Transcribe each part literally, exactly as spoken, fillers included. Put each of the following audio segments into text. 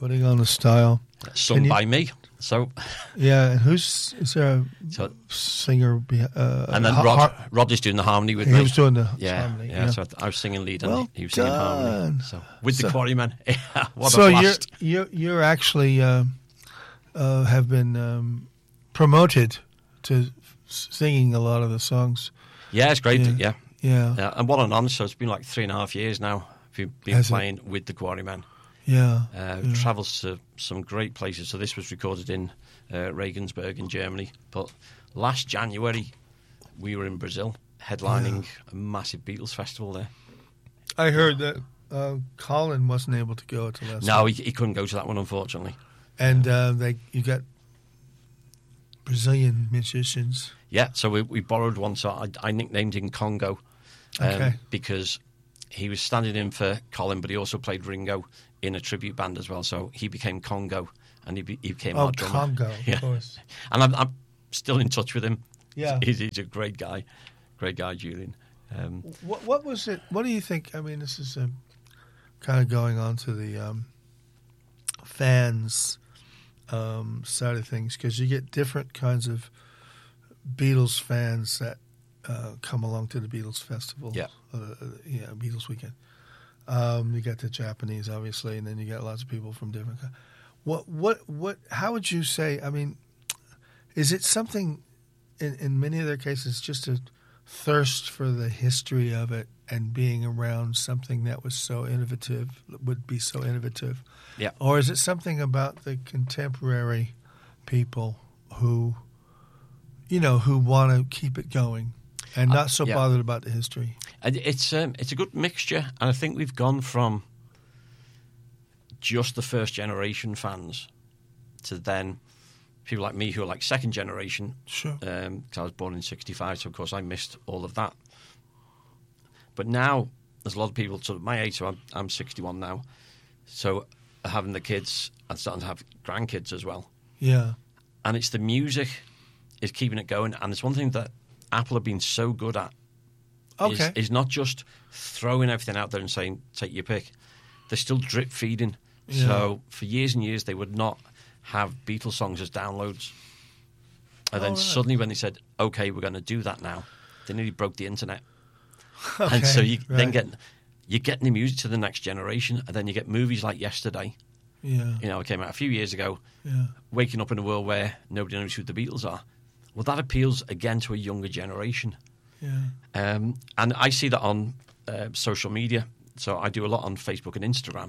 Putting on the Style. Sung you, by me. So yeah, and who's is there a so, singer? Uh, and then ha- Rod, har- Rod is doing the harmony with he me. was doing the yeah, harmony. yeah, Yeah, So I was singing lead and well he was singing harmony. done. So with So- the Quarrymen, what so a you're blast! you're you're actually uh, uh, have been um, promoted to singing a lot of the songs. Yeah, it's great. Yeah. Yeah, Yeah, yeah. And what an honour! So it's been like three and a half years now. We've been Has it? playing with the Quarrymen. yeah. Uh, yeah. Travels to some great places. So this was recorded in uh, Regensburg in Germany. But last January, we were in Brazil, headlining a massive Beatles festival there. I heard that uh, Colin wasn't able to go to last. No, night. he, he couldn't go to that one, unfortunately. and uh, they you got Brazilian musicians. Yeah, so we, we borrowed one song. I, I nicknamed him Congo um, Okay. because he was standing in for Colin, but he also played Ringo in a tribute band as well. So he became Congo, and he, be, he became Oh, our drummer. Congo, Yeah. of course. And I'm, I'm still in touch with him. Yeah. He's, he's a great guy. Great guy, Julian. Um, What, what was it? What do you think? I mean, this is um kind of going on to the um, fans um, side of things because you get different kinds of Beatles fans that uh, come along to the Beatles festival. Yeah. uh, yeah, Beatles weekend. Um, you got the Japanese, obviously, and then you got lots of people from different. co- What, what, what? How would you say? I mean, is it something? In, in many of their cases, just a thirst for the history of it and being around something that was so innovative, would be so innovative? Yeah. Or is it something about the contemporary people who, you know, who want to keep it going and not so Uh, yeah. bothered about the history? and it's um, it's a good mixture, and I think we've gone from just the first generation fans to then people like me who are like second generation. Sure. Because I was born in sixty-five, so of course I missed all of that. But now there's a lot of people sort of my age, so I'm, I'm sixty-one now. So having the kids and starting to have grandkids as well. Yeah. And it's the music is keeping it going. And it's one thing that Apple have been so good at Okay. is, is not just throwing everything out there and saying, take your pick. They're still drip feeding. Yeah. So for years and years, they would not have Beatles songs as downloads. And then Oh, right. suddenly when they said, okay, we're going to do that now, they nearly broke the internet. Okay, And so you then right. get, you're getting the music to the next generation. And then you get movies like Yesterday. Yeah. You know, it came out a few years ago. Yeah. Waking up in a world where nobody knows who the Beatles are. Well, that appeals again to a younger generation. Yeah. Um, and I see that on uh, social media. So I do a lot on Facebook and Instagram.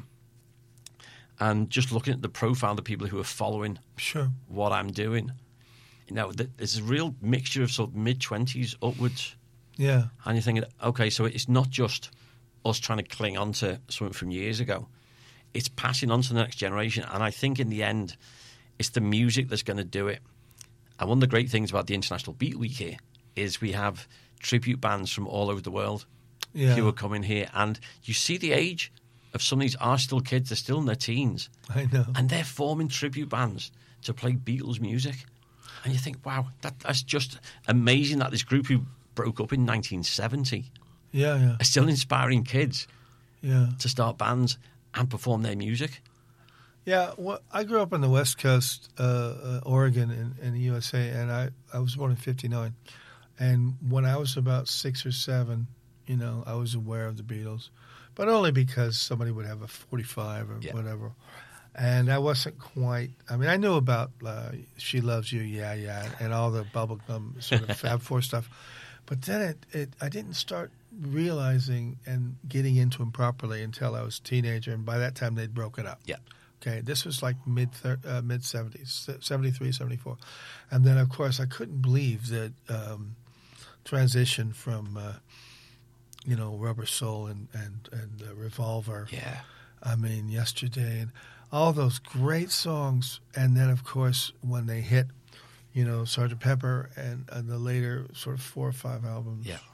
And just looking at the profile of the people who are following Sure. what I'm doing, you know, th- there's a real mixture of sort of mid-twenties upwards. Yeah. And you're thinking, okay, so it's not just us trying to cling on to something from years ago. It's passing on to the next generation. And I think in the end, it's the music that's going to do it. And one of the great things about the International Beat Week here is we have tribute bands from all over the world Yeah. who are coming here. And you see the age of some of these are still kids. They're still in their teens. I know. And they're forming tribute bands to play Beatles music. And you think, wow, that, that's just amazing that this group who broke up in nineteen seventy Yeah. Yeah. are still inspiring kids Yeah. to start bands and perform their music. Yeah, well, I grew up on the West Coast, uh, uh, Oregon, in, in the U S A, and I, I was born in fifty-nine. And when I was about six or seven, you know, I was aware of the Beatles, but only because somebody would have a forty-five or Yeah. whatever. And I wasn't quite, I mean, I knew about uh, She Loves You, Yeah, Yeah, and all the bubblegum sort of Fab Four stuff. But then it, it, I didn't start realizing and getting into them properly until I was a teenager, and by that time they'd broken up. Yeah. Okay, this was like mid uh, mid seventies, seventy-three, seventy-four, and then of course I couldn't believe the um, transition from uh, you know Rubber Soul and and and uh, Revolver. Yeah. I mean Yesterday and all those great songs, and then of course when they hit, you know Sergeant Pepper and, and the later sort of four or five albums. Yeah.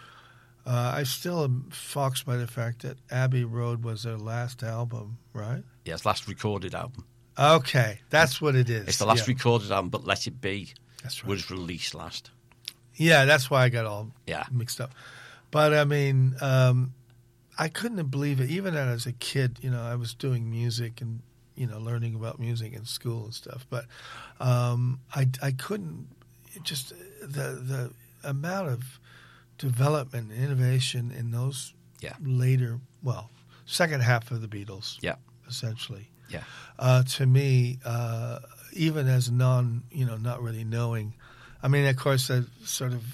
Uh, I still am foxed by the fact that Abbey Road was their last album, right? Yeah, it's the last recorded album. Okay, that's what it is. It's the last yeah. recorded album, but Let It Be That's right. was released last. Yeah, that's why I got all Yeah. mixed up. But I mean, um, I couldn't believe it. Even as a kid, you know, I was doing music and you know, learning about music in school and stuff. But um, I, I couldn't, it just the the amount of development and innovation in those Yeah. later, well, second half of the Beatles, Yeah. essentially. Yeah. Uh, to me, uh, even as non, you know, not really knowing, I mean, of course, a sort of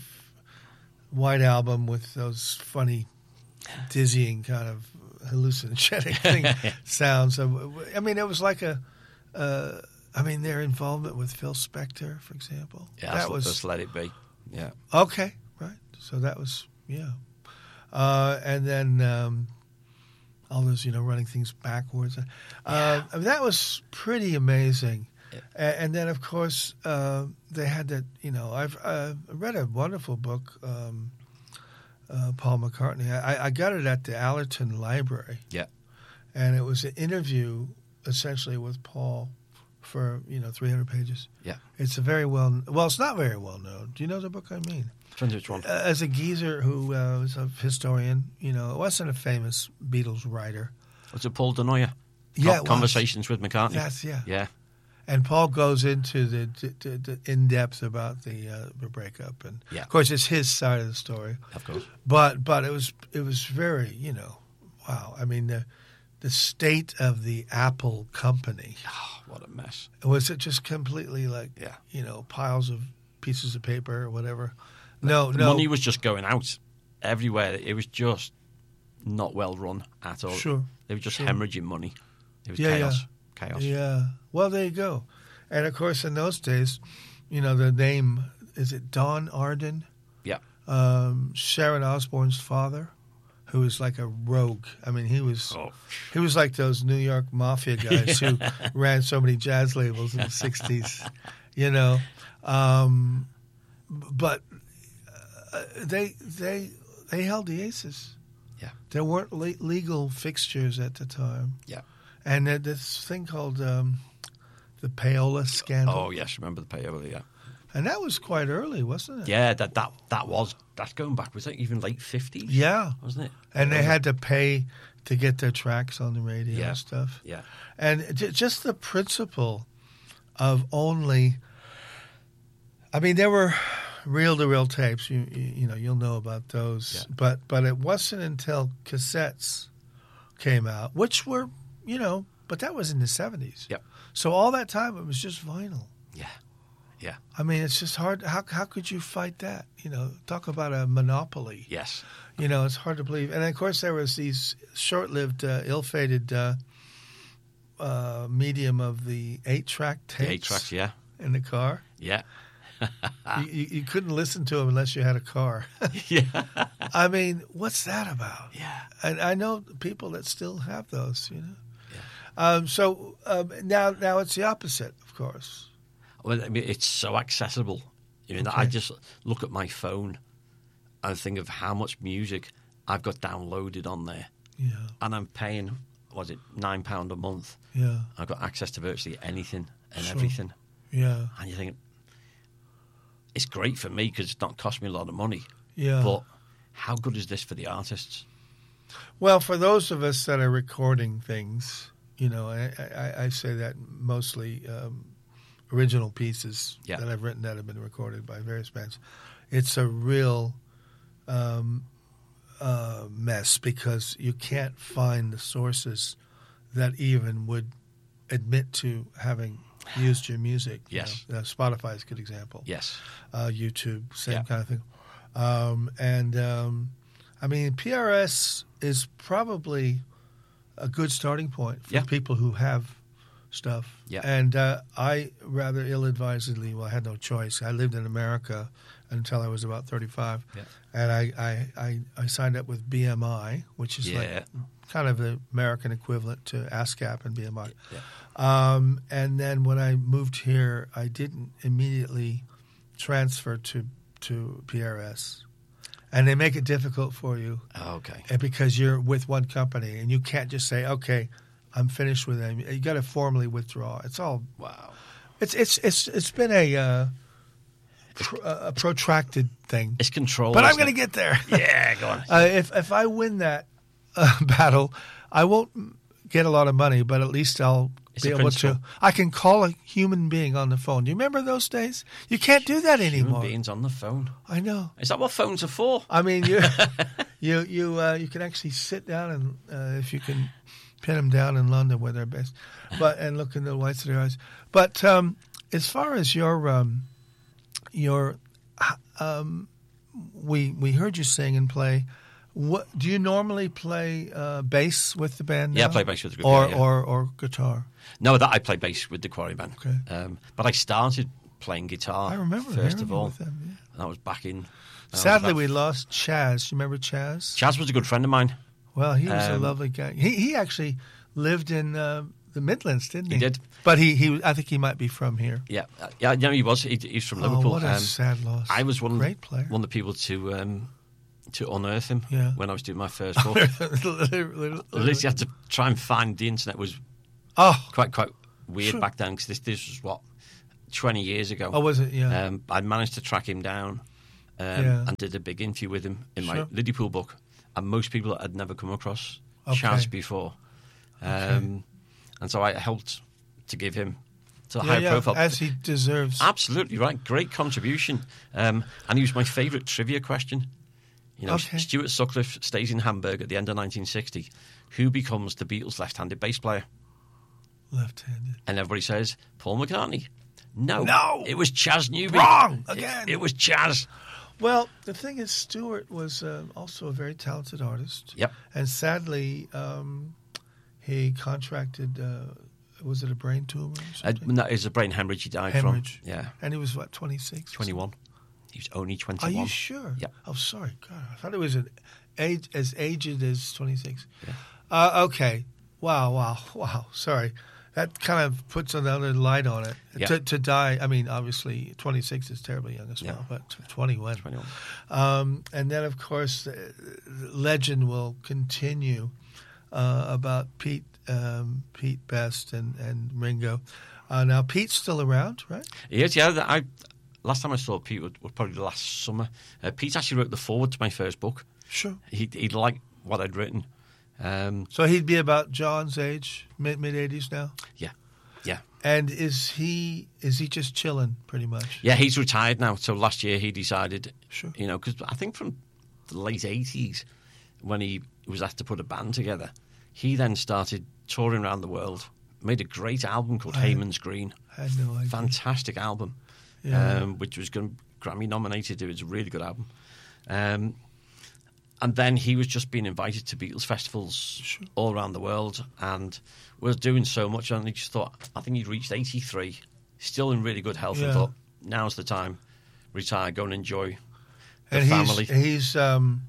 White Album with those funny, dizzying kind of hallucinogenic thing sounds. I mean, it was like a, uh, I mean, their involvement with Phil Spector, for example. Yeah, that just, was just Let It Be. Yeah. okay, right? So that was yeah, uh, and then um, all those, you know, running things backwards. Uh, Yeah. I mean, that was pretty amazing. Yeah. A- And then, of course, uh, they had that. You know, I've uh, read a wonderful book, um, uh, Paul McCartney. I, I got it at the Allerton Library, Yeah. and it was an interview, essentially, with Paul for you know three hundred pages. Yeah. It's a very well. Well, it's not very well known. Do you know the book I mean? Depends which one. Uh, as a geezer who uh, was a historian, you know, wasn't a famous Beatles writer. Was it Paul Denoyer? Yeah, it was. Conversations with McCartney. Yes, yeah. Yeah. And Paul goes into the, the, the in depth about the uh, the breakup, and Yeah. of course it's his side of the story. Of course. But but it was it was very you know wow. I mean the the state of the Apple company Oh, what a mess. was it just completely like Yeah. you know piles of pieces of paper or whatever. No, The no. money was just going out everywhere. It was just not well run at all. Sure, They were just sure. hemorrhaging money. It was Yeah, chaos. yeah. Chaos. Yeah. Well, there you go. And of course, in those days, you know, the name is it Don Arden? Yeah. Um, Sharon Osbourne's father, who was like a rogue. I mean, he was Oh. he was like those New York mafia guys who ran so many jazz labels in the sixties. You know, um, but uh, they they they held the aces. Yeah. There weren't le- legal fixtures at the time. Yeah. And uh, this thing called um, the Payola scandal. Oh, yes. Remember the payola, yeah. And that was quite early, wasn't it? Yeah, that, that, that was, that's going back, was that even late fifties? Yeah. Wasn't it? And they Yeah. had to pay to get their tracks on the radio Yeah. and stuff. Yeah. And j- just the principle of only, I mean, there were reel-to-reel tapes. You, you you know, you'll know about those. Yeah. But but it wasn't until cassettes came out, which were, you know, but that was in the seventies. Yep. So all that time it was just vinyl. Yeah. Yeah. I mean, it's just hard. How how could you fight that? You know, talk about a monopoly. Yes. You know, it's hard to believe. And of course, there was these short-lived, uh, ill-fated uh, uh, medium of the eight-track tapes The eight tracks, yeah. in the car. Yeah. you, you, you couldn't listen to them unless you had a car. Yeah. I mean, what's that about? Yeah. And I know people that still have those. You know. Yeah. Um, so um, now, now it's the opposite, of course. Well, I mean, it's so accessible. I mean, Okay. I just look at my phone and think of how much music I've got downloaded on there. Yeah. And I'm paying, was it, nine pounds a month. Yeah. I've got access to virtually anything and Sure. everything. Yeah. And you think, it's great for me because it's not cost me a lot of money. Yeah. But how good is this for the artists? Well, for those of us that are recording things, you know, I, I, I say that mostly um, original pieces Yeah. that I've written that have been recorded by various bands. It's a real um, uh, mess because you can't find the sources that even would admit to having used your music. you Yes. know. Uh, Spotify is a good example. Yes. Uh, YouTube, same Yeah. kind of thing. Um, and um, I mean, P R S is probably a good starting point for Yeah. people who have stuff. Yeah. And uh, I rather ill-advisedly, well, I had no choice. I lived in America until I was about thirty-five, Yeah. and I, I, I, I signed up with B M I, which is Yeah. like kind of the American equivalent to ASCAP and B M I. Yeah. Um, and then when I moved here, I didn't immediately transfer to to P R S, and they make it difficult for you Oh, okay. uh, because you're with one company, and you can't just say, "Okay, I'm finished with them." You got to formally withdraw. It's all Wow. it's it's it's it's been a uh, pr- a protracted thing, It's control. but I'm isn't going to it? get there. Yeah, go on. Uh, if if I win that uh, battle, I won't get a lot of money, but at least I'll It's be a able principle. to. I can call a human being on the phone. Do you remember those days? You can't do that Human anymore. beings on the phone. I know. Is that what phones are for? I mean, you you you uh, you can actually sit down and uh, if you can pin them down in London where they're based, but and look in the whites of their eyes. But um, as far as your um, your um, we we heard you sing and play. What do you normally play uh, bass with the band? Yeah, now? I play bass with the group. or yeah, yeah. or or guitar. No, that I play bass with the Quarry Band. Okay. Um, but I started playing guitar. I remember first hearing of you all. with them, yeah. That was back in. that was Sadly, about- we lost Chaz. You remember Chaz? Chaz was a good friend of mine. Well, he was a Um, lovely guy. He he actually lived in uh, the Midlands, didn't he? He did. But he, he I think he might be from here. Yeah, uh, yeah, yeah. He was. He, he's from Oh, Liverpool. what a Um, sad loss. I was one, Great player. one of the people to um, to unearth him Yeah. when I was doing my first book. Literally. Literally had to try and find the internet was Oh, quite quite weird Sure. back then because this this was what twenty years ago. oh, was it? Yeah. Um, I managed to track him down um, Yeah. and did a big interview with him in my Sure. Liverpool book, and most people had never come across Okay. Chaz before, um, and so I helped to give him to a yeah, higher yeah, profile. as he deserves. Absolutely right, great contribution, um, and he was my favourite trivia question. You know, Okay. Stuart Sutcliffe stays in Hamburg at the end of nineteen sixty. Who becomes the Beatles' left-handed bass player? Left-handed. And everybody says Paul McCartney. No, No! it was Chaz Newby. Wrong! It- Again. It, was Chaz. Well, the thing is, Stewart was uh, also a very talented artist. Yep. And sadly, um, he contracted, uh, was it a brain tumor or Uh, something? no, it was a brain hemorrhage he died Hemorrhage. from. Yeah, And he was, what, twenty-six? twenty-one. He was only Are twenty-one. you sure? Yep. Oh, sorry. God, I thought it was an age, as aged as twenty-six. Yeah. Uh, okay. Wow, wow, wow. Sorry. That kind of puts another light on it. Yeah. To, to die, I mean, obviously, twenty-six is terribly young as well, Yeah. but twenty-one. twenty-one. Um, and then, of course, the legend will continue uh, about Pete um, Pete Best and, and Ringo. Uh, now, Pete's still around, right? He is, yeah. I, last time I saw Pete was, was probably last summer. Uh, Pete actually wrote the foreword to my first book. Sure. He, he liked what I'd written. Um, So he'd be about John's age, mid mid eighties now. yeah, yeah. And is he is he just chilling pretty much? Yeah, he's retired now. So last year he decided, Sure. you know, because I think from the late eighties, when he was asked to put a band together, he then started touring around the world, made a great album called I- Hayman's Green. I had no idea. Fantastic album, Yeah. um, which was going Grammy nominated. It was a really good album. Um, and then he was just being invited to Beatles festivals Sure. all around the world and was doing so much. And he just thought, I think he'd reached eighty-three, still in really good health, Yeah. and thought, now's the time, retire, go and enjoy the and family. he's he's um,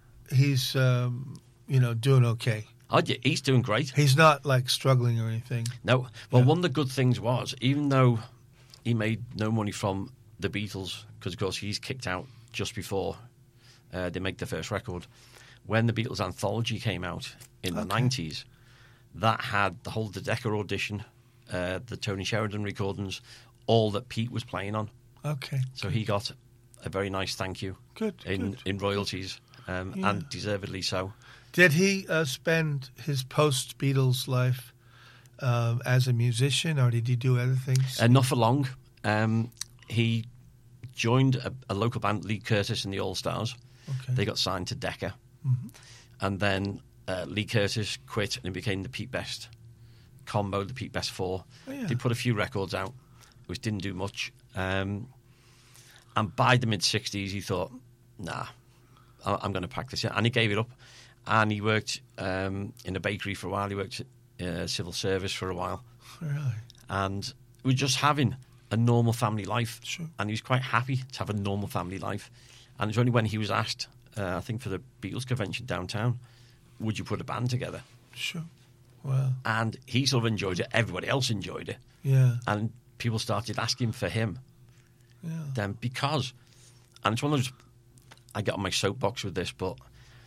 he's um, you know doing okay. Oh, yeah, he's doing great. He's not like struggling or anything. No, well, Yeah. one of the good things was, even though he made no money from the Beatles, because of course he's kicked out just before uh, they make the first record, when the Beatles anthology came out in the Okay. nineties, that had the whole the Decca audition, uh, the Tony Sheridan recordings, all that Pete was playing on. Okay. So he got a very nice thank you Good. in, good. in royalties, um, Yeah. and deservedly so. Did he uh, spend his post Beatles life um, as a musician, or did he do other things? Uh, not for long. Um, he joined a, a local band, Lee Curtis and the All Stars. Okay. They got signed to Decca. Mhm. And then uh, Lee Curtis quit and it became the Pete Best combo, the Pete Best Four. Oh, yeah. They put a few records out, which didn't do much. Um, and by the mid-sixties, he thought, nah, I- I'm going to pack this in. And he gave it up. And he worked um, in a bakery for a while. He worked at uh, civil service for a while. Really? And was just having a normal family life. Sure. And he was quite happy to have a normal family life. And it was only when he was asked, uh, I think for the Beatles convention downtown, would you put a band together? Sure. Wow. And he sort of enjoyed it. Everybody else enjoyed it. Yeah. And people started asking for him Yeah. then because, and it's one of those, I get on my soapbox with this, but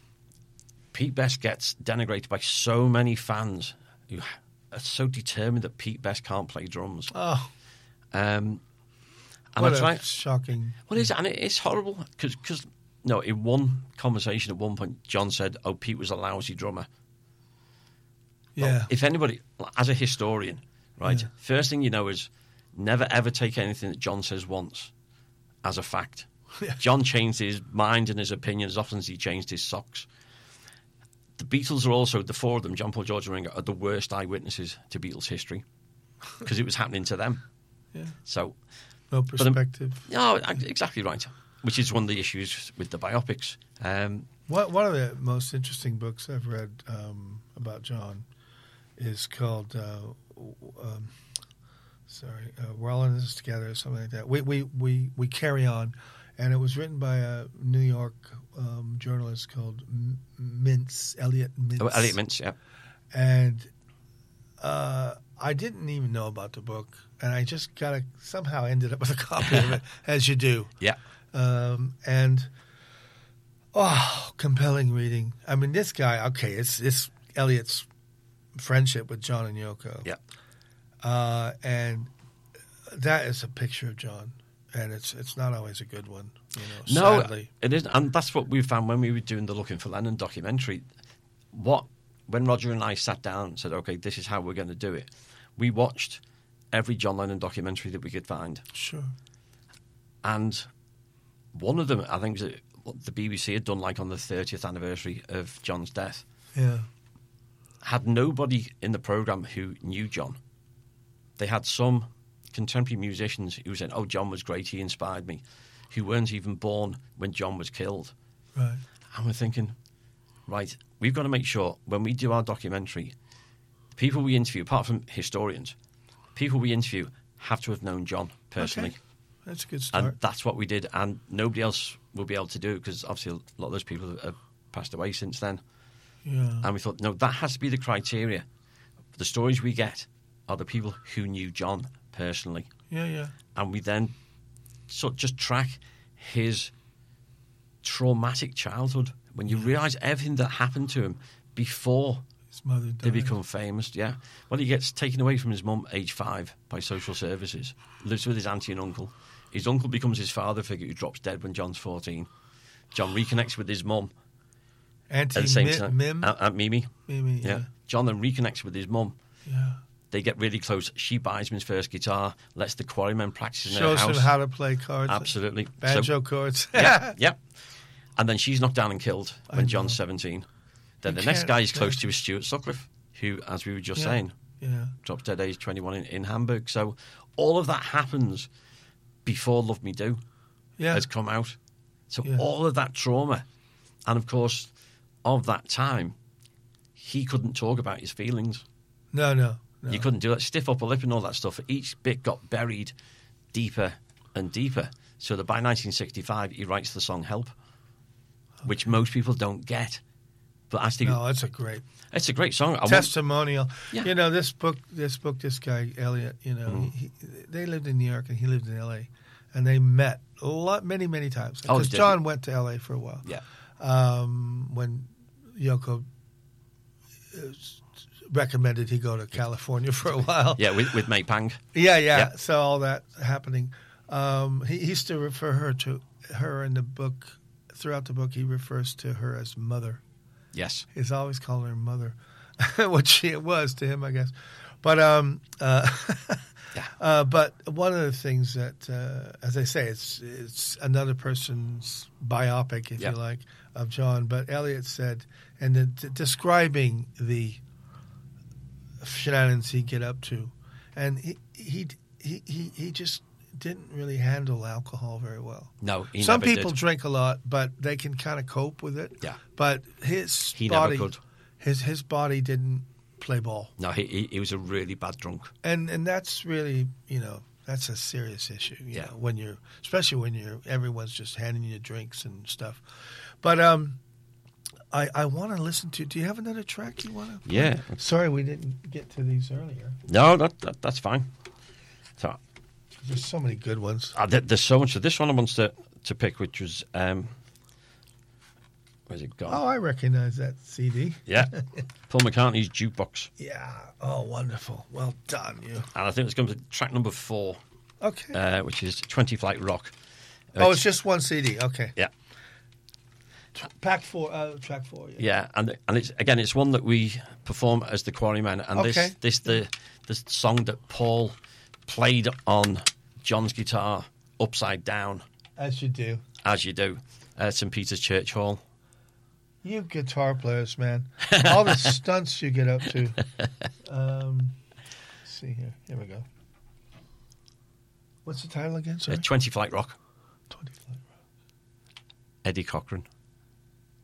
Pete Best gets denigrated by so many fans who are so determined that Pete Best can't play drums. Oh, Um, and what I a try, shocking. well, it is, and it is horrible because, no, in one conversation at one point, John said, "Oh, Pete was a lousy drummer." Well, Yeah. if anybody, as a historian, right? Yeah. First thing you know is never ever take anything that John says once as a fact. Yeah. John changed his mind and his opinion as often as he changed his socks. The Beatles are also, the four of them, John, Paul, George and Ringo, are the worst eyewitnesses to Beatles history because it was happening to them. Yeah. So, No but, um, perspective. no, exactly right. Which is one of the issues with the biopics. Um, One one of the most interesting books I've read um, about John is called, uh, um, sorry, uh, We're All in This Together, or something like that. We, we, we, we Carry On. And it was written by a New York um, journalist called M- Mintz, Elliot Mintz. oh, Elliot Mintz, yeah. And uh, I didn't even know about the book. And I just got a, somehow ended up with a copy of it, as you do. Yeah. Um, and, oh, compelling reading. I mean, this guy, okay, it's, it's Elliot's friendship with John and Yoko. Yeah. Uh, and that is a picture of John. And it's it's not always a good one, you know, No, sadly. it is, and that's what we found when we were doing the Looking for Lennon documentary. What when Roger and I sat down and said, "Okay, this is how we're going to do it," we watched every John Lennon documentary that we could find. Sure. And one of them, I think, was what the B B C had done, like on the thirtieth anniversary of John's death, Yeah. had nobody in the program who knew John. They had some contemporary musicians who said, "Oh, John was great, he inspired me," who weren't even born when John was killed. Right. And we're thinking, right, we've got to make sure when we do our documentary, people we interview, apart from historians, people we interview have to have known John personally. Okay. That's a good start. And that's what we did, and nobody else will be able to do it because obviously a lot of those people have passed away since then. Yeah. And we thought, no, that has to be the criteria. The stories we get are the people who knew John personally. Yeah, yeah. And we then sort of just track his traumatic childhood. When you realise everything that happened to him before His mother died. they become famous, yeah. Well, he gets taken away from his mum, age five, by social services, lives with his auntie and uncle. His uncle becomes his father figure who drops dead when John's fourteen. John reconnects with his mum Auntie at the same Mi- time. Mim? Aunt, Aunt Mimi. Mimi, Yeah. yeah. John then reconnects with his mum. Yeah. They get really close. She buys him his first guitar, lets the Quarrymen practice in Shows their house. him how to play cards. Absolutely. Banjo So- chords. yeah, yeah. And then she's knocked down and killed when I John's know. seventeen. Then You the next can't guy he's close imagine. to is Stuart Sutcliffe, who, as we were just Yeah. saying, Yeah. drops dead age twenty-one in, in Hamburg. So all of that happens before Love Me Do Yeah. has come out. So Yeah. all of that trauma, and of course, of that time, he couldn't talk about his feelings. No, no, no. You couldn't do that. Stiff upper lip and all that stuff. Each bit got buried deeper and deeper. So that by nineteen sixty-five, he writes the song Help, which most people don't get. But actually, No, it's a great it's a great song. I want- testimonial. Yeah. You know, this book, this book, this guy Elliot. You know, Mhm. he, they lived in New York and he lived in L A, and they met a lot, many, many times. Oh, Because did John went to L A for a while. Yeah. Um, when Yoko uh, recommended he go to California for a while. Yeah, with, with May Pang. Yeah, yeah. Yeah. So all that happening. Um, he, he used to refer her to her in the book. Throughout the book, he refers to her as mother. Yes. He's always calling her mother, which she was to him, I guess. But um, uh, Yeah. uh, but one of the things that, uh, as I say, it's it's another person's biopic, if Yeah. you like, of John. But Elliot said, and the, d- describing the shenanigans he'd get up to, and he he he he, he just didn't really handle alcohol very well. No, he Some never people did. drink a lot, but they can kind of cope with it. Yeah. But his He never body, could. his his body didn't play ball, No, he, he he was a really bad drunk. and and that's really, you know, that's a serious issue. You Yeah. know, when you're, especially when you're, everyone's just handing you drinks and stuff. But um, I I want to listen to. Do you have another track you want to? Yeah. Sorry, we didn't get to these earlier. No, that, that that's fine. So There's so many good ones. uh, there, there's so much. So this one I wanted to, to pick, which was um, where's it gone? Oh, I recognize that C D. Yeah, Paul McCartney's Jukebox, Yeah. Oh, wonderful. Well done, you. and I think it's going to be track number four, Okay. uh, which is twenty Flight Rock. oh, it's just one C D. Okay. Yeah. T- Pack four, uh, track four. Yeah. Yeah, and and it's again, it's one that we perform as the Quarrymen, and Okay. this this the the song that Paul played on John's guitar upside down, As you do. as you do, at Saint Peter's Church Hall. You guitar players, man. All the stunts you get up to. Um, let's see here. Here we go. What's the title again? Uh, Sorry. Twenty Flight Rock, twenty Flight Rock. Eddie Cochran.